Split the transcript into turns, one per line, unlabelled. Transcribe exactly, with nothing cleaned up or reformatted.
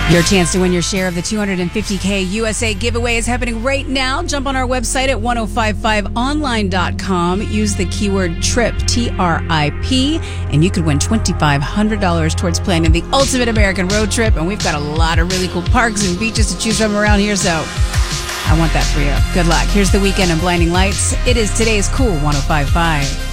Your chance to win your share of the two hundred fifty K U S A giveaway is happening right now. Jump on our website at ten fifty-five online dot com. Use the keyword TRIP, T R I P, and you could win twenty-five hundred dollars towards planning the ultimate American road trip. And we've got a lot of really cool parks and beaches to choose from around here, so I want that for you. Good luck. Here's The Weeknd and Blinding Lights. It is today's Cool ten fifty-five.